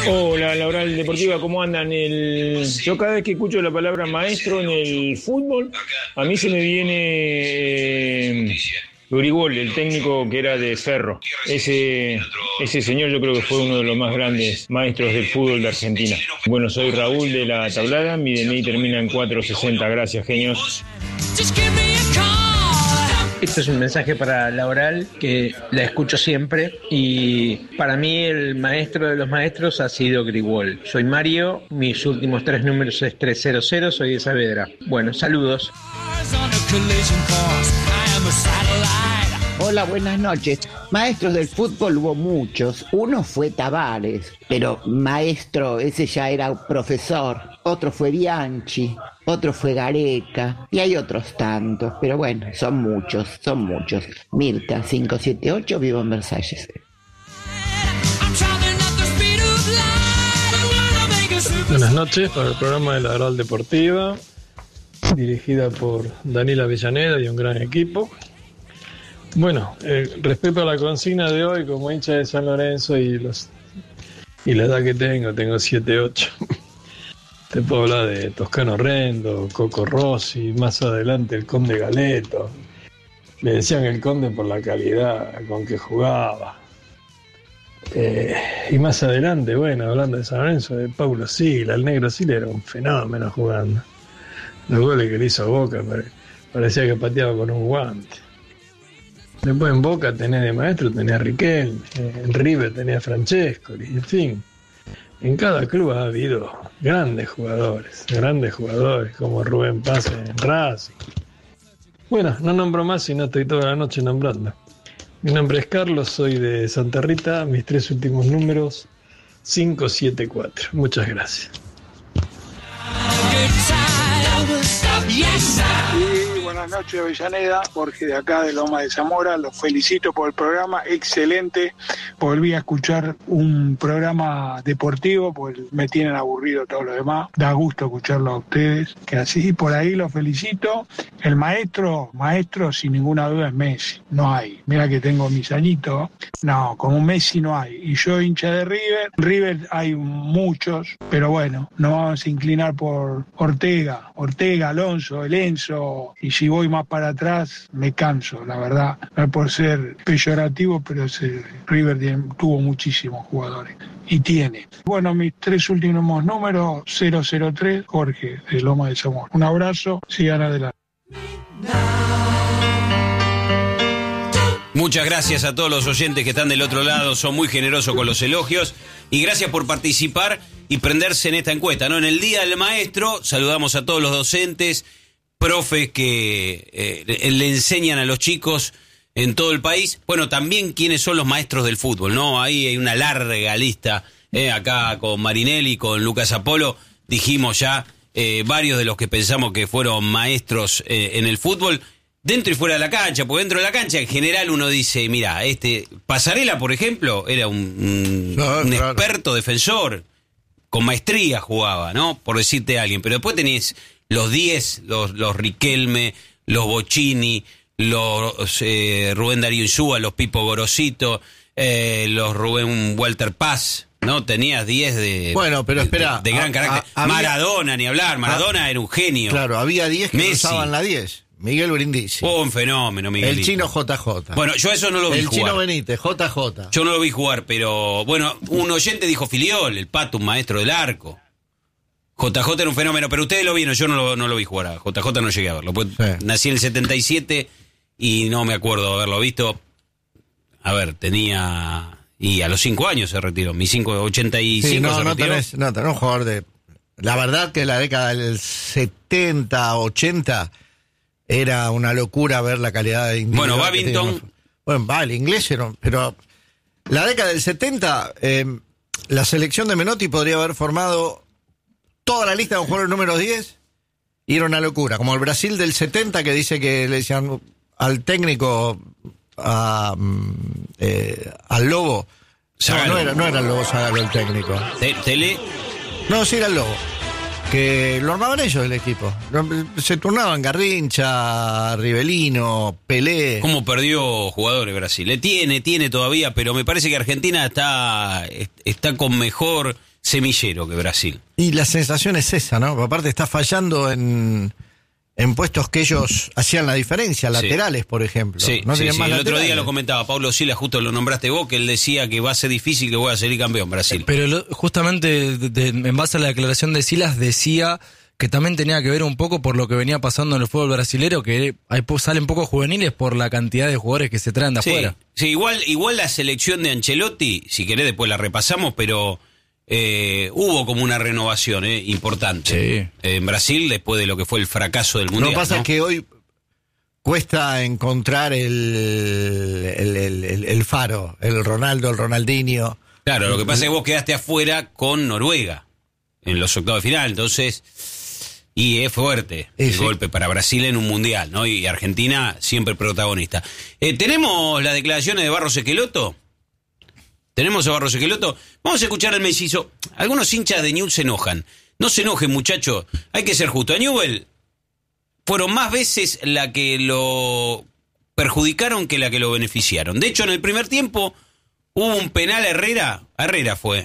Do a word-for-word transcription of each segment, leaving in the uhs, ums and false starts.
Hola, la Oral Deportiva, ¿cómo andan? El... Yo cada vez que escucho la palabra maestro en el fútbol, a mí se me viene eh, Grigol, el técnico que era de Ferro. Ese, ese señor yo creo que fue uno de los más grandes maestros del fútbol de Argentina. Bueno, soy Raúl de La Tablada, mi D N I termina en cuatro sesenta. Gracias, genios. Esto es un mensaje para la Oral, que la escucho siempre, y para mí el maestro de los maestros ha sido Grigol. Soy Mario, mis últimos tres números es trescientos, soy de Saavedra. Bueno, saludos. Hola, buenas noches. Maestros del fútbol hubo muchos. Uno fue Tavares, pero maestro, ese ya era profesor. Otro fue Bianchi, otro fue Gareca, y hay otros tantos, pero bueno, son muchos, son muchos. Mirta, cinco siete ocho, vivo en Versalles. Buenas noches para el programa de la Oral Deportiva, dirigida por Daniela Avellaneda y un gran equipo. Bueno, eh, respecto a la consigna de hoy, como hincha de San Lorenzo y los y la edad que tengo, tengo siete ocho, te puedo hablar de Toscano Rendo, Coco Rossi, más adelante el Conde Galeto. Le decían el Conde por la calidad con que jugaba. Eh, y más adelante, bueno, hablando de San Lorenzo, de Paulo Sila, el negro Sila era un fenómeno jugando. Los goles que le hizo a Boca parecía que pateaba con un guante. Después en Boca tenés de maestro, tenés a Riquelme, en River tenés a Francesco, y en fin, en cada club ha habido grandes jugadores, grandes jugadores como Rubén Paz en Racing. Bueno, no nombro más y no estoy toda la noche nombrando. Mi nombre es Carlos, soy de Santa Rita, mis tres últimos números, cinco siete cuatro. Muchas gracias. Y buenas noches, Avellaneda, Jorge de acá de Loma de Zamora, los felicito por el programa, excelente. Volví a escuchar un programa deportivo, pues me tienen aburrido todos los demás, da gusto escucharlo a ustedes, que así por ahí los felicito. El maestro, maestro sin ninguna duda es Messi, no hay, mira que tengo mis añitos, no, como Messi no hay, y yo hincha de River, River hay muchos, pero bueno, nos vamos a inclinar por Ortega, Ortega, Alonso, el Enzo, y si voy más para atrás me canso, la verdad, no es por ser peyorativo, pero ese River tiene, tuvo muchísimos jugadores y tiene. Bueno, mis tres últimos números, cero cero tres, Jorge de Loma de Zamora. Un abrazo, sigan adelante. Muchas gracias a todos los oyentes que están del otro lado, son muy generosos con los elogios y gracias por participar y prenderse en esta encuesta, ¿no? En el Día del Maestro saludamos a todos los docentes, profes que eh, le enseñan a los chicos en todo el país. Bueno, también quiénes son los maestros del fútbol, ¿no? Ahí hay una larga lista, eh, acá con Marinelli, con Lucas Apolo, dijimos ya eh, varios de los que pensamos que fueron maestros eh, en el fútbol, dentro y fuera de la cancha, porque dentro de la cancha en general uno dice, mira, este Pasarela, por ejemplo, era un, un, no, un claro. experto defensor, con maestría jugaba, ¿no? Por decirte a alguien, pero después tenés los diez, los, los Riquelme, los Bocchini, los eh, Rubén Darío Insúa, los Pipo Gorosito, eh, los Rubén Walter Paz, ¿no? Tenías diez de, bueno, pero espera, de, de gran a, carácter. A, había, Maradona, ni hablar, Maradona a, era un genio. Claro, había diez que Messi. Usaban la diez. Miguel Brindisi. Oh, un fenómeno, Miguel. El chino J J. Bueno, yo eso no lo vi el jugar. El chino Benítez, J J. Yo no lo vi jugar, pero bueno, un oyente dijo Filiol, el Pato, un maestro del arco. J J era un fenómeno, pero ustedes lo vieron, yo no lo, no lo vi jugar. A J J no llegué a verlo. Pues, sí. Nací en el setenta y siete y no me acuerdo de haberlo visto. A ver, tenía... Y a los cinco años se retiró. Mis cinco, ochenta y cinco sí, no, se no retiró. Tenés, no, tenés un jugador de... La verdad que la década del setenta, ochenta... Era una locura ver la calidad de individual. Bueno, Babington. Bueno, va, el inglés era, pero la década del setenta, eh, la selección de Menotti podría haber formado toda la lista de un jugador número diez y era una locura. Como el Brasil del setenta que dice que le decían al técnico, a, eh, al Lobo. No, no, era, no era el Lobo Zagallo el técnico. ¿Tele? No, sí era el Lobo. Que lo armaban ellos el equipo. Se turnaban Garrincha, Rivelino, Pelé. ¿Cómo perdió jugadores Brasil? Le tiene, tiene todavía, pero me parece que Argentina está, está con mejor semillero que Brasil. Y la sensación es esa, ¿no? Aparte está fallando en, en puestos que ellos hacían la diferencia, laterales, sí. por ejemplo. Sí, no sí, tienen sí. más El laterales. otro día lo comentaba Pablo Sila, justo lo nombraste vos, que él decía que va a ser difícil que voy a salir campeón Brasil. Pero lo, justamente de, de, en base a la declaración de Silas decía que también tenía que ver un poco por lo que venía pasando en el fútbol brasilero, que hay, salen pocos juveniles por la cantidad de jugadores que se traen de sí, afuera. Sí, igual, igual la selección de Ancelotti, si querés después la repasamos, pero eh, hubo como una renovación eh, importante sí. en Brasil después de lo que fue el fracaso del Mundial. Lo que pasa ¿no? es que hoy cuesta encontrar el, el, el, el, el faro, el Ronaldo, el Ronaldinho. Claro, lo que pasa es que vos quedaste afuera con Noruega en los octavos de final, entonces... Y es fuerte el sí. golpe para Brasil en un mundial, ¿no? Y Argentina siempre protagonista. Eh, ¿Tenemos las declaraciones de Barros Esqueloto? ¿Tenemos a Barros Esqueloto? Vamos a escuchar al mellizo. Algunos hinchas de Newell's se enojan. No se enojen, muchachos. Hay que ser justo. A Newell fueron más veces la que lo perjudicaron que la que lo beneficiaron. De hecho, en el primer tiempo hubo un penal a Herrera. A Herrera fue.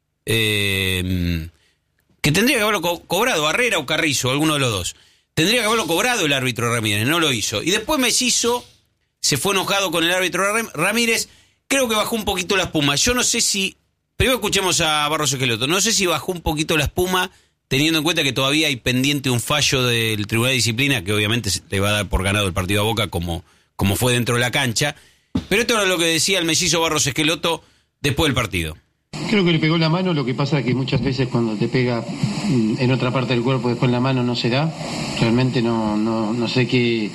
Eh... que tendría que haberlo co- cobrado Herrera o Carrizo, alguno de los dos. Tendría que haberlo cobrado el árbitro Ramírez, no lo hizo. Y después Mellizo se fue enojado con el árbitro Ramírez, creo que bajó un poquito la espuma. Yo no sé si, primero escuchemos a Barros Esqueloto, no sé si bajó un poquito la espuma, teniendo en cuenta que todavía hay pendiente un fallo del Tribunal de Disciplina, que obviamente le va a dar por ganado el partido a Boca, como, como fue dentro de la cancha. Pero esto era lo que decía el mellizo Barros Esqueloto después del partido. Creo que le pegó la mano, lo que pasa es que muchas veces cuando te pega en otra parte del cuerpo después la mano no se da. Realmente no, no, no sé qué,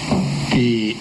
qué,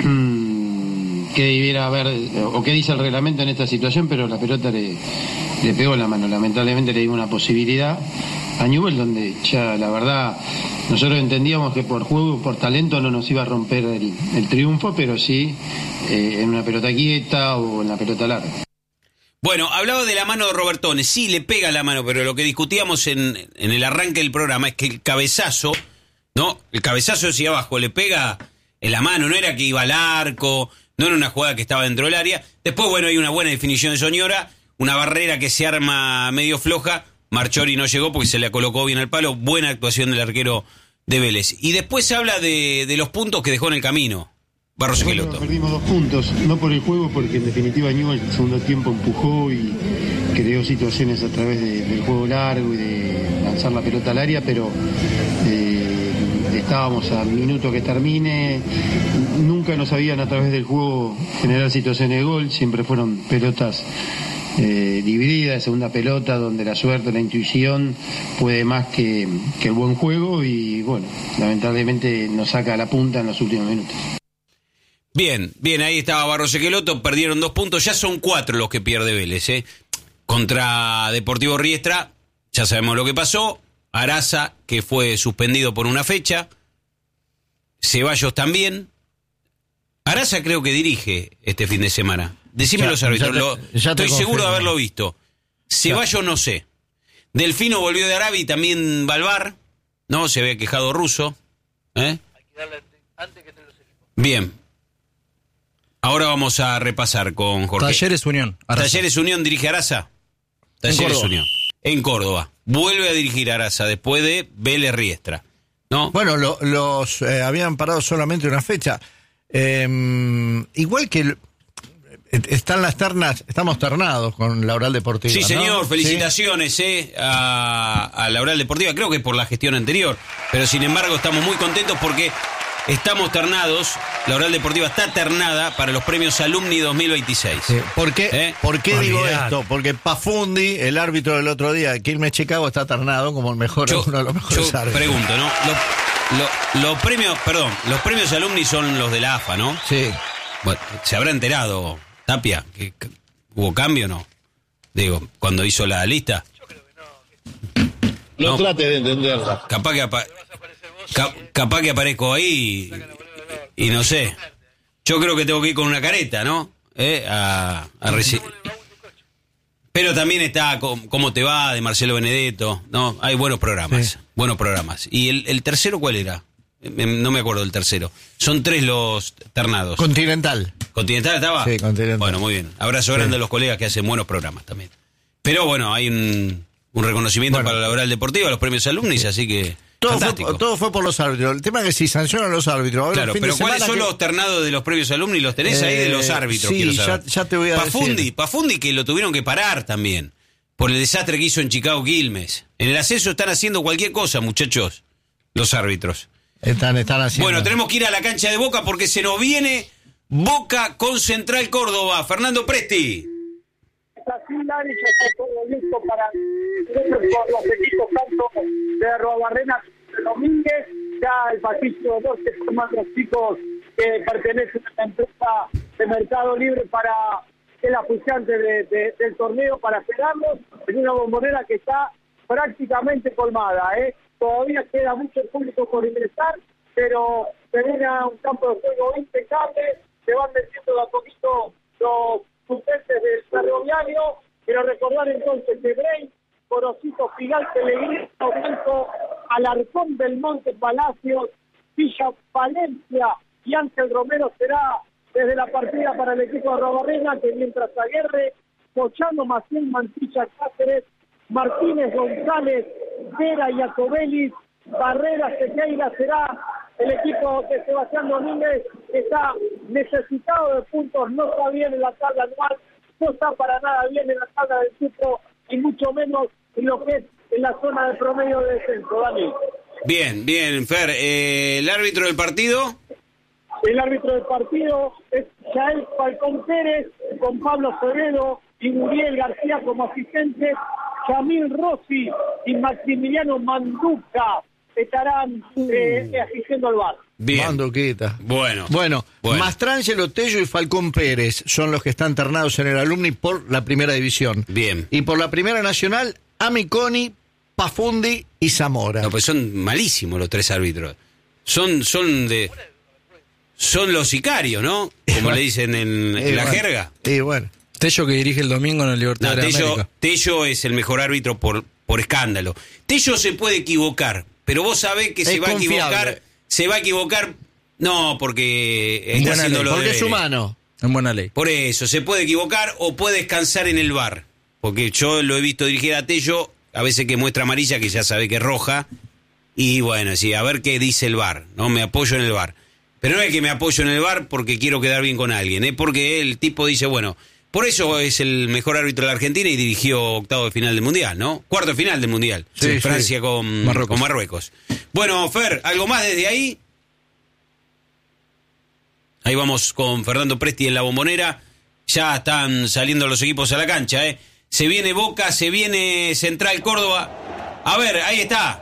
qué debiera haber o qué dice el reglamento en esta situación, pero la pelota le, le pegó la mano. Lamentablemente le dio una posibilidad a Newell donde ya la verdad nosotros entendíamos que por juego, por talento no nos iba a romper el, el triunfo, pero sí eh, en una pelota quieta o en la pelota larga. Bueno, hablaba de la mano de Robertone. Sí, le pega la mano, pero lo que discutíamos en, en el arranque del programa es que el cabezazo, ¿no? El cabezazo hacia abajo le pega en la mano. No era que iba al arco, no era una jugada que estaba dentro del área. Después, bueno, hay una buena definición de Soñora, una barrera que se arma medio floja. Marchori no llegó porque se le colocó bien al palo. Buena actuación del arquero de Vélez. Y después se habla de, de los puntos que dejó en el camino Barros Esqueloto. Bueno, perdimos dos puntos, no por el juego, porque en definitiva Newell el segundo tiempo empujó y creó situaciones a través de, del juego largo y de lanzar la pelota al área, pero eh, estábamos a minuto que termine, nunca nos habían a través del juego generar situaciones de gol, siempre fueron pelotas eh, divididas, segunda pelota, donde la suerte, la intuición puede más que, que el buen juego y bueno, lamentablemente nos saca a la punta en los últimos minutos. Bien, bien, ahí estaba Barros Esqueloto, perdieron dos puntos, ya son cuatro los que pierde Vélez, ¿eh? Contra Deportivo Riestra, ya sabemos lo que pasó, Araza, que fue suspendido por una fecha, Ceballos también, Araza creo que dirige este fin de semana, decime Ya, los árbitros, ya te- lo- ya te estoy seguro de confirmo. haberlo visto, Ceballos no sé, Delfino volvió de Arabia y también va al bar, ¿no? Se había quejado Russo, ¿eh? Bien. Ahora vamos a repasar con Jorge. Talleres Unión. Araza. Talleres Unión dirige Araza. Talleres Córdoba. Unión. En Córdoba. Vuelve a dirigir Araza después de Vélez Riestra. ¿No? Bueno, lo- los eh, habían parado solamente una fecha. Eh, igual que el- eh, están las ternas, estamos ternados con la Oral Deportiva. Sí, ¿no? señor, Sí. felicitaciones eh, a, a la Oral Deportiva, creo que por la gestión anterior, pero sin embargo estamos muy contentos porque estamos ternados, la Oral Deportiva está ternada para los premios Alumni dos mil veintiséis. Sí, ¿Por qué, ¿Eh? ¿por qué digo Olvidate. esto? Porque Pafundi, el árbitro del otro día, Quilmes Chicago, está ternado como el mejor, Yo, uno de los mejores yo árbitros. pregunto, ¿no? Los, los- los premios, perdón, los premios Alumni son los de la A F A, ¿no? Sí. Bueno, ¿se habrá enterado Tapia que que hubo cambio o no? Digo, cuando hizo la lista. No, No. trate de entenderla. Capaz que, apa- ca- capaz que aparezco ahí y, y no sé. Yo creo que tengo que ir con una careta, ¿no? ¿Eh? A, a reci- Pero también está com- Cómo te va, de Marcelo Benedetto, ¿no? Hay buenos programas, Sí. buenos programas. ¿Y el, el tercero cuál era? Eh, No me acuerdo del tercero. Son tres los ternados. Continental. ¿Continental estaba? Sí, Continental. Bueno, muy bien. Abrazo grande Sí. a los colegas que hacen buenos programas también. Pero bueno, hay un, Un reconocimiento Bueno. para la laboral deportiva, los premios alumnis, así que Todo fantástico. fue, todo fue por los árbitros. El tema es que si sancionan los árbitros. Ahora, Claro, el fin pero de ¿cuáles semana son que- los ternados de los premios alumni? ¿Los tenés ahí de los Eh, árbitros? sí, quiero ya, saber. ya te voy a Pafundi, decir. Pafundi que lo tuvieron que parar también por el desastre que hizo en Chicago Quilmes. En el ascenso están haciendo cualquier cosa, muchachos, los árbitros. Están, están haciendo. Bueno, tenemos que ir a la cancha de Boca porque se nos viene Boca con Central Córdoba. Fernando Presti. Así, Lari, ya está todo listo para por los equipos tanto de Robarrena de Domínguez. Ya el pasillo dos que forman los chicos que pertenecen a la empresa de Mercado Libre para el aficionante de, de, del torneo, para esperarlos en una bombonera que está prácticamente colmada. ¿eh? Todavía queda mucho público por ingresar, pero se viene a un campo de juego impecable. Se van metiendo de a poquito los suplentes del ferroviario. Quiero recordar entonces que Bray, Corocito, Figal, Pellegrini, Blanco, Alarcón del Monte, Palacios, Villa Valencia y Ángel Romero será desde la partida para el equipo de Robarrena, que mientras Aguerre, Pochano, Maciel, Mantilla, Cáceres, Martínez, González, Vera y Acobelis, Barrera, Sequeira será el equipo de Sebastián Domínguez, que está necesitado de puntos, no está bien en la tabla anual, no está para nada bien en la tabla del grupo y mucho menos en lo que es en la zona de promedio de descenso. Dani. Bien, bien, Fer. Eh, ¿El árbitro del partido? El árbitro del partido es Yael Falcón Pérez, con Pablo Acevedo y Muriel García como asistentes. Yamil Rossi y Maximiliano Manduca estarán eh, asistiendo al V A R. Bien. Manduquita. Bueno. Bueno, Bueno. Mastrangelo, Tello y Falcón Pérez son los que están internados en el Alumni por la primera división. Bien. Y por la primera nacional, Amiconi, Pafundi y Zamora. No, pues son malísimos los tres árbitros. Son, son de... Son los sicarios, ¿no? Como le dicen en, en Y la bueno, jerga. Y bueno. Tello que dirige el domingo en el No, Libertadores de Tello, América. Tello es el mejor árbitro por, por escándalo. Tello se puede equivocar, pero vos sabés que Es se va a confiable. equivocar. Se va a equivocar, no, porque En está buena haciendo ley, lo Porque de es humano. En buena ley. Por eso, se puede equivocar o puede descansar en el V A R. Porque yo lo he visto dirigir a Tello, a veces que muestra amarilla, que ya sabe que es roja. Y bueno, sí, a ver qué dice el V A R, ¿no? Me apoyo en el V A R. Pero no es que me apoyo en el V A R porque quiero quedar bien con alguien, es porque el tipo dice, bueno, por eso es el mejor árbitro de la Argentina y dirigió octavo de final del Mundial, ¿no? Cuarto de final del Mundial. Sí, Francia sí. Con, Marruecos. con Marruecos. Bueno, Fer, ¿algo más desde ahí? Ahí vamos con Fernando Presti en la bombonera. Ya están saliendo los equipos a la cancha, ¿eh? Se viene Boca, se viene Central Córdoba. A ver, ahí está.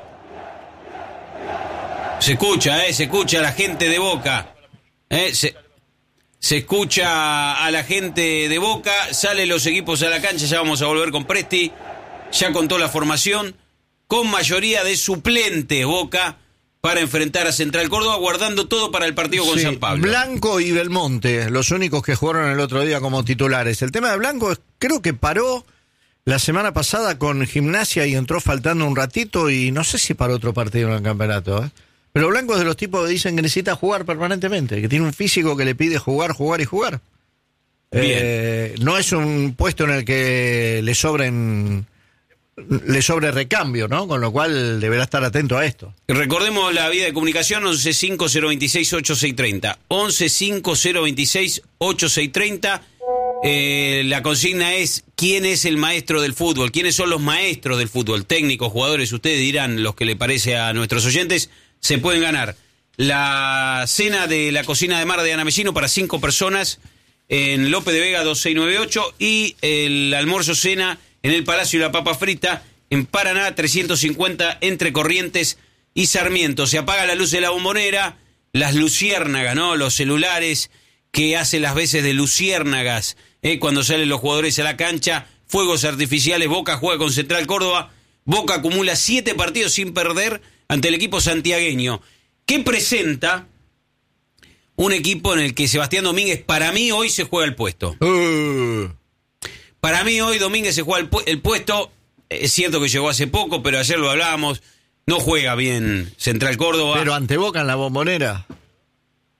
Se escucha, ¿eh? Se escucha a la gente de Boca. ¿eh? Se, se escucha a la gente de Boca. Salen los equipos a la cancha. Ya vamos a volver con Presti. Ya contó la formación. Con mayoría de suplentes Boca para enfrentar a Central Córdoba, guardando todo para el partido con Sí, San Pablo. Blanco y Belmonte, los únicos que jugaron el otro día como titulares. El tema de Blanco es, creo que paró la semana pasada con Gimnasia y entró faltando un ratito y no sé si para otro partido en el campeonato. ¿eh? Pero Blanco es de los tipos que dicen que necesita jugar permanentemente, que tiene un físico que le pide jugar, jugar y jugar. Eh, no es un puesto en el que le sobren le sobre recambio, ¿no? Con lo cual deberá estar atento a esto. Recordemos la vía de comunicación once cinco cero veintiséis ochenta y seis treinta. once cinco cero veintiséis ochenta y seis treinta. Eh, la consigna es ¿quién es el maestro del fútbol? ¿Quiénes son los maestros del fútbol? Técnicos, jugadores, ustedes dirán los que le parece a nuestros oyentes. Se pueden ganar la cena de la cocina de mar de Ana Mellino para cinco personas en López de Vega dos seis nueve ocho y el almuerzo cena en el Palacio de la Papa Frita en Paraná trescientos cincuenta entre Corrientes y Sarmiento. Se apaga la luz de la bombonera, las luciérnagas, ¿no? Los celulares que hacen las veces de luciérnagas ¿eh? Cuando salen los jugadores a la cancha, fuegos artificiales. Boca juega con Central Córdoba. Boca acumula siete partidos sin perder ante el equipo santiagueño, que presenta un equipo en el que Sebastián Domínguez, para mí, hoy se juega el puesto. Uh. Para mí, hoy Domínguez se juega el, pu- el puesto. Es cierto que llegó hace poco, pero ayer lo hablábamos. No juega bien Central Córdoba. Pero ante Boca en la bombonera.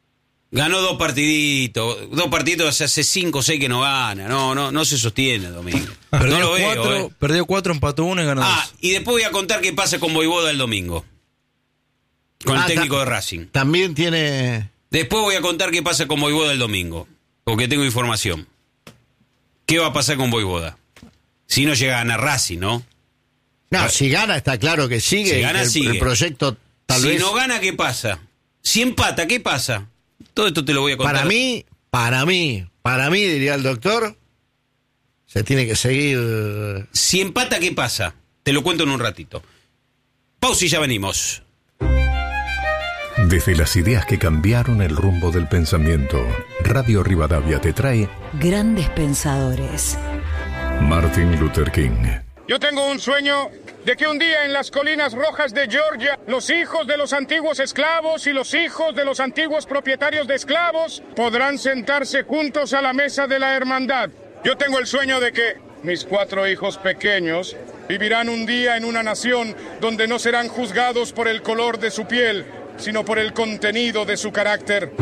Ganó dos partiditos, dos partiditos hace cinco o seis que no gana, no, no, no se sostiene domingo. Perdió, no lo veo, cuatro, eh. perdió cuatro, empató uno y ganó Ah, dos. y después voy a contar qué pasa con Voivoda el domingo. Con Ah, el técnico ta- de Racing. También tiene... Después voy a contar qué pasa con Voivoda el domingo, porque tengo información. ¿Qué va a pasar con Voivoda? Si no llega a ganar Racing, ¿no? No, si gana está claro que sigue. Si y gana, que el, sigue. el proyecto tal si vez... no gana, ¿qué pasa? Si empata, ¿qué pasa? Todo esto te lo voy a contar. Para mí, para mí, para mí, diría el doctor, se tiene que seguir... Si empata, ¿qué pasa? Te lo cuento en un ratito. Pausa y ya venimos. Desde las ideas que cambiaron el rumbo del pensamiento, Radio Rivadavia te trae Grandes Pensadores. Martin Luther King. Yo tengo un sueño de que un día en las colinas rojas de Georgia, los hijos de los antiguos esclavos y los hijos de los antiguos propietarios de esclavos podrán sentarse juntos a la mesa de la hermandad. Yo tengo el sueño de que mis cuatro hijos pequeños vivirán un día en una nación donde no serán juzgados por el color de su piel, sino por el contenido de su carácter.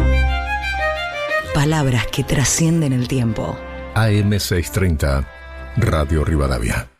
Palabras que trascienden el tiempo. A M seiscientos treinta, Radio Rivadavia.